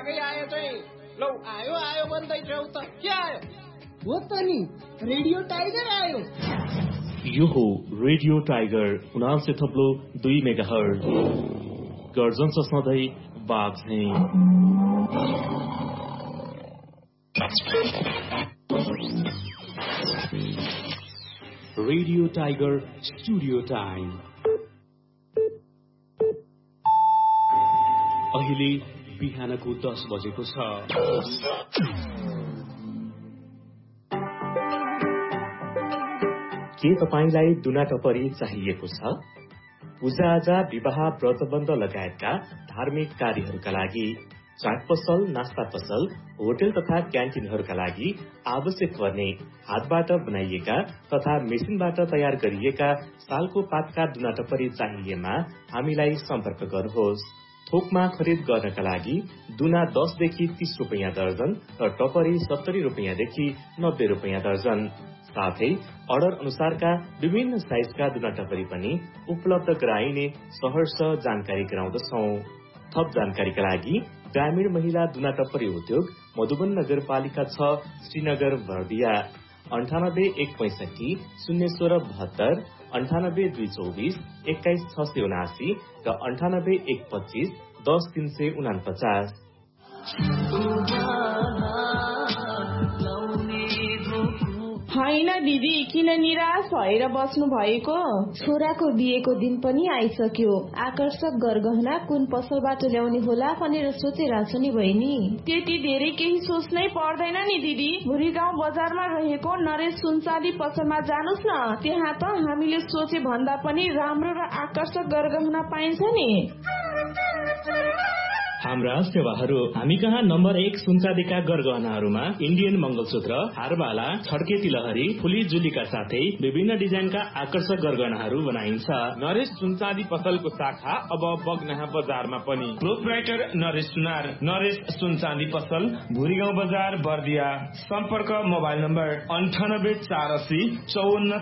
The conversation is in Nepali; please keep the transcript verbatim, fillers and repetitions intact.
आएकै आयो चाहिँ लौ आयो आयो भन्दै छौ त के आयो हो त नि रेडियो टाइगर आयो यो हो रेडियो टाइगर उनासी थप्लो दुई मेगा हर्ज गर्जन छ सधैँ बाघ झैं रेडियो टाइगर स्टुडियो टाइम अहिले बिहानको दस बजेको छ। के तपाईलाई दुना टपरी चाहिएको छ? पूजाआजा, विवाह, व्रतबन्ध लगायतका धार्मिक कार्यहरूका लागि, चाट पसल, नास्ता पसल, होटल तथा क्यान्टिनहरूका लागि आवश्यक पर्ने हातबाट बनाइएका तथा मेसिनबाट तयार गरिएका सालको पातका दुना टपरी चाहिएमा हामीलाई सम्पर्क गर्नुहोस्। थोकमा खरिद गर्नका लागि दुना दसदेखि तीस रुपियाँ दर्जन र टपरी सत्तरी रुपियाँदेखि नब्बे रुपियाँ दर्जन। साथै अर्डर अनुसारका विभिन्न साइजका दुना टपरी पनि उपलब्ध गराइने सहर्ष जानकारी गराउँदछौ। थप जानकारीका लागि ग्रामीण महिला दुना टपरी उद्योग मधुबन नगरपालिका छ श्रीनगर बर्दिया अन्ठानब्बे एक पैंसठी शून्य सोह्र बहत्तर अन्ठानब्बे दुई चौबिस एक्काइस छ सय उनासी र अन्ठानब्बे एक पच्चीस दस तीन सय उनापचास। होइन दिदी, किन निराश भएर बस्नु भएको? छोराको बिहेको दिन पनि आइसक्यो। आकर्षक गरगहना कुन पसलबाट ल्याउने होला भनेर सोचिरहेको छु नि बहिनी। त्यति धेरै केही सोच्नै पर्दैन नि दिदी। भुरी गाउँ बजारमा रहेको नरेश सुनचाँदी पसलमा जानुस् न, त्यहाँ त हामीले सोचे भन्दा पनि राम्रो र आकर्षक गरगहना पाइन्छ नि। हाम्रा सेवाहरू हामी कहाँ नम्बर एक सुनचाँदीका गरगहनाहरूमा इन्डियन मंगलसूत्र, हारबाला, छड्के तिलहरी, फुली जुलीका साथै विभिन्न डिजाइनका आकर्षक गरगहनाहरू बनाइन्छ। नरेश सुनचाँदी पसलको शाखा अब बगनाहा बजारमा पनि। प्रोपराइटर नरेश सुनार, नरेश सुनचाँदी पसल, भुरीगाउँ बजार बर्दिया। सम्पर्क मोबाइल नम्बर अन्ठानब्बे चार असी चौवन्न